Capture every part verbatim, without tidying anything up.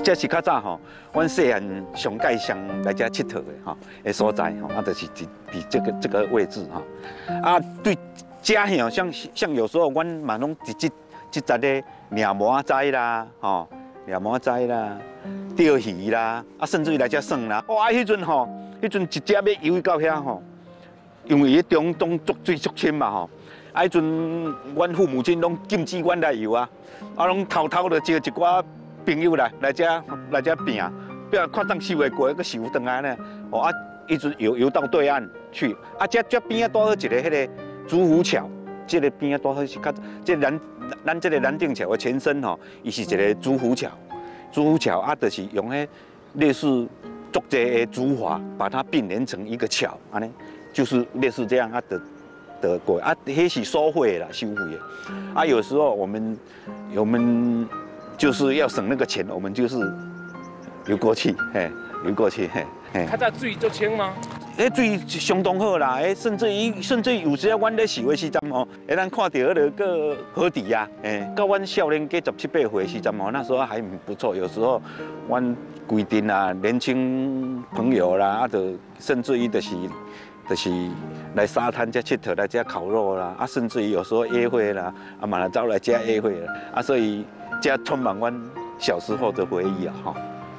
这是较早吼，阮细汉上界上来遮佚佗的吼的所在吼，啊，就是伫伫这个这个位置吼。啊，对遮吼，像像有时候阮嘛拢伫即即阵咧掠毛仔仔啦，吼，掠毛仔仔啦，钓鱼啦，啊，甚至于来遮耍啦。哇，迄阵吼，迄阵一只要游到遐吼，因为迄中东足水足深嘛吼。 啊！迄阵，阮父母亲拢禁止阮来游啊，啊，拢偷偷的招一寡朋友来来遮来遮拼，拼看当游会过，搁游转来呢。哦啊，一直游游到对岸去。啊，遮遮边啊，多好一个迄个竹湖桥，这个边啊多好是较，这南咱这个南定桥的前身吼，伊是一个竹湖桥。竹湖桥啊，就是用迄类似竹节的竹筏，把它并连成一个桥，安尼就是类似这样啊的。 得过啊，迄是收费啦，收费的。啊，有时候我们我们就是要省那个钱，我们就是游过去，嘿，游过去，嘿，嘿。 较早水足清吗？ 迄水相当好啦，诶，甚至于甚至有时啊，阮咧游的时阵吼，会咱看到迄个个河底啊，诶，到阮少年过十七八岁时阵吼，那时候还很不错。有时候阮规定啊，年轻朋友啦，啊，就甚至于就是。 就是来沙滩遮佚佗，来遮烤肉啦，啊，甚至于有时候约会啦，啊，嘛来走来遮约会啦，啊，所以遮充满阮小时候的回忆啊，哈。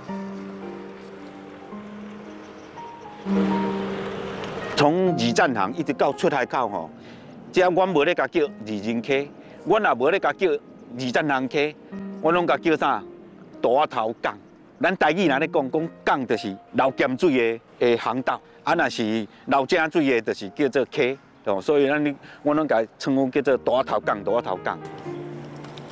从二站行一直到出海口吼，遮阮无咧甲叫二人溪，阮也无咧甲叫二站行溪，阮拢甲叫啥？大头港。咱台语若咧讲，讲港就是流咸水的的航道。 啊，若是流正水的，就是叫做溪，哦，所以咱我拢甲称呼叫做大头港，大头港。